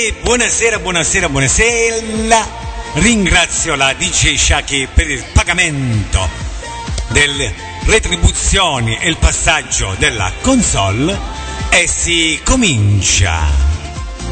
E buonasera. Ringrazio la DJ Shaki per il pagamento delle retribuzioni e il passaggio della console e si comincia.